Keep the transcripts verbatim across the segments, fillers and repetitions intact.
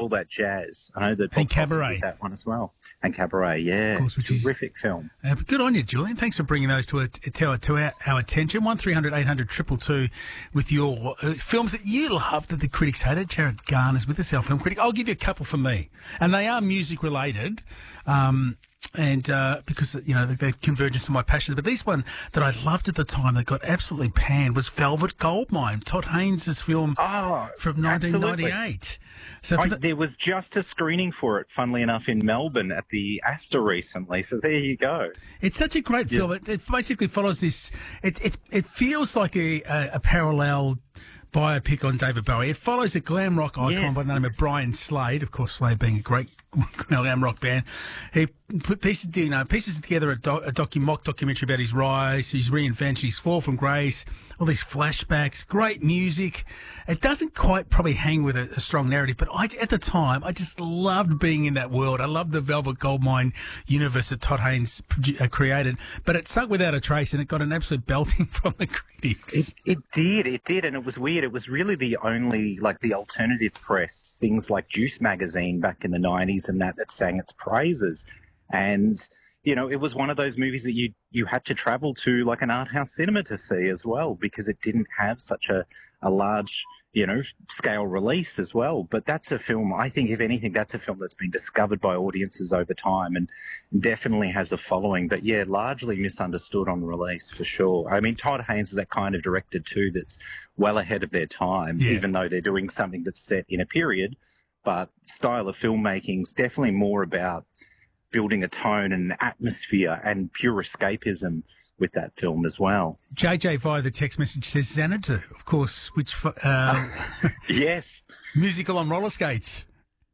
all that jazz. I know that Bob And Fosse Cabaret. did that one as well. And Cabaret, yeah. Of course, which is- Terrific film. Uh, but good on you, Julian. Thanks for bringing those to, a, to, our, to our, our attention. one three hundred eight hundred two two two with your uh, films that you love that the critics hated. Jared Garner's with us, our film critic. I'll give you a couple for me. And they are music-related. Um... And uh, because, you know, they're convergence of my passions. But this one that I loved at the time that got absolutely panned was Velvet Goldmine, Todd Haynes' film Oh, from nineteen ninety-eight. absolutely. So I, for the, there was just a screening for it, funnily enough, in Melbourne at the Astor recently. So there you go. it's such a great Yeah. film. It, it basically follows this. It it, it feels like a, a, a parallel biopic on David Bowie. It follows a glam rock icon Yes, by the name of yes. Brian Slade. Of course, Slade being a great glam rock band. He put pieces, you know, pieces together a, doc, a docu, mock documentary about his rise, his reinvention, his fall from grace, all these flashbacks, great music. It doesn't quite probably hang with a, a strong narrative, but I, at the time, I just loved being in that world. I loved the Velvet Goldmine universe that Todd Haynes produ- uh, created, but it sunk without a trace and it got an absolute belting from the critics. It, it did, it did, and it was weird. It was really the only, like, the alternative press, things like Juice magazine back in the nineties and that, that sang its praises. And, you know, it was one of those movies that you, you had to travel to, like, an art house cinema to see as well, because it didn't have such a, a large, you know, scale release as well. But that's a film, I think, if anything, that's a film that's been discovered by audiences over time and definitely has a following. But, yeah, largely misunderstood on release, for sure. I mean, Todd Haynes is that kind of director, too, that's well ahead of their time, Yeah. even though they're doing something that's set in a period. But style of filmmaking is definitely more about building a tone and an atmosphere and pure escapism with that film as well. J J via the text message says Xanadu, of course, which uh, Yes. musical on roller skates.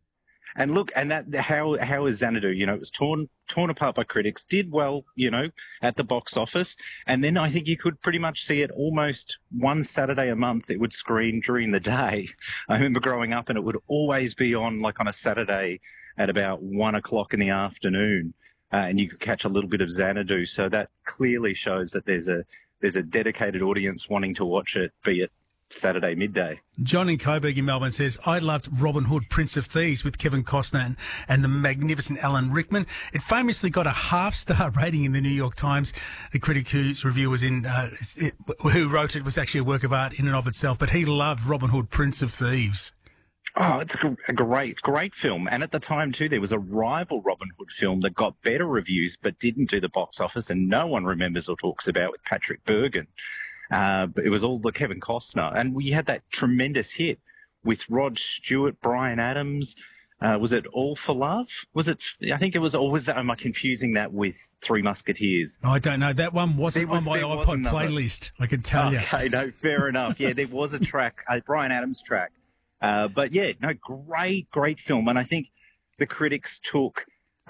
And look, and that how how is Xanadu? You know, it was torn torn apart by critics, did well, you know, at the box office, and then I think you could pretty much see it almost one Saturday a month. It would screen during the day. I remember growing up, and it would always be on like on a Saturday at about one o'clock in the afternoon, uh, and you could catch a little bit of Xanadu. So that clearly shows that there's a there's a dedicated audience wanting to watch it, be it Saturday midday. John in Coburg in Melbourne says, I loved Robin Hood, Prince of Thieves with Kevin Costner and, and the magnificent Alan Rickman. It famously got a half-star rating in the New York Times. The critic whose review was in, uh, it, who wrote it was actually a work of art in and of itself, but he loved Robin Hood, Prince of Thieves. Oh, it's a a great, great film. And at the time, too, there was a rival Robin Hood film that got better reviews but didn't do the box office, and no one remembers or talks about, with Patrick Bergin. Uh, but it was all the Kevin Costner. And we had that tremendous hit with Rod Stewart, Bryan Adams. Uh, was it All for Love? Was it? I think it was. Or was that? Am I confusing that with Three Musketeers? I don't know. That one wasn't There was- on my there was iPod another. playlist, I can tell you. Okay, no, fair enough. Yeah, there was a track, a Bryan Adams track. Uh, but yeah, no, great, great film. And I think the critics took,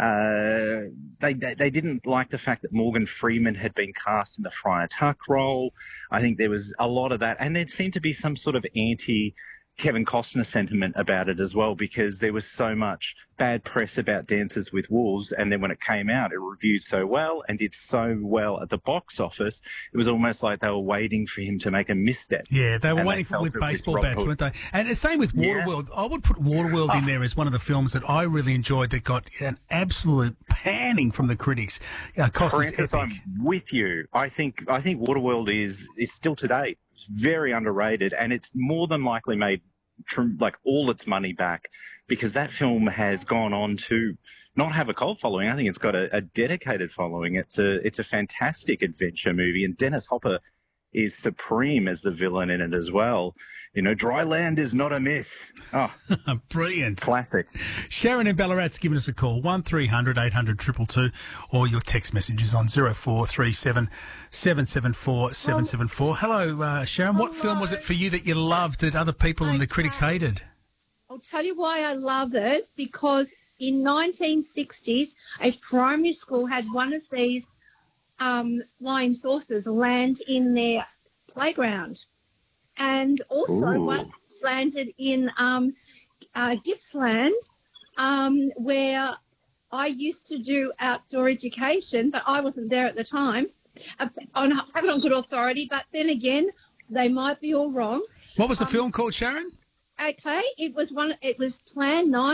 uh, they, they they didn't like the fact that Morgan Freeman had been cast in the Friar Tuck role. I think there was a lot of that. And there seemed to be some sort of anti Kevin Costner sentiment about it as well, because there was so much bad press about Dances with Wolves, and then when it came out, it reviewed so well and did so well at the box office, it was almost like they were waiting for him to make a misstep. Yeah, they were And waiting they for felt with it with baseball Robin bats, Hood. weren't they? And the same with Yeah. Waterworld. I would put Waterworld in Oh. there as one of the films that I really enjoyed that got an absolute panning from the critics. Uh, Costner's Francis, epic. I'm with you. I think I think Waterworld is is still today very underrated, and it's more than likely made tr- like all its money back, because that film has gone on to not have a cult following. I think it's got a, a dedicated following. It's a it's a fantastic adventure movie, and Dennis Hopper is supreme as the villain in it as well. You know, dry land is not a myth. Oh, Brilliant. classic. Sharon in Ballarat's given us a call, one three hundred eight hundred two two two, or your text messages on zero four three seven seven seven four seven seven four. Hello, uh, Sharon. What Hello. film was it for you that you loved that other people and the critics hated? I'll tell you why I love it, because in nineteen sixties, a primary school had one of these um, flying saucers land in their playground. And also Ooh. one landed in um, uh, Gippsland, um, where I used to do outdoor education, but I wasn't there at the time. I on, have it on good authority, but then again, they might be all wrong. What was the Um, film called, Sharon? Okay, it was one. It was Plan Nine.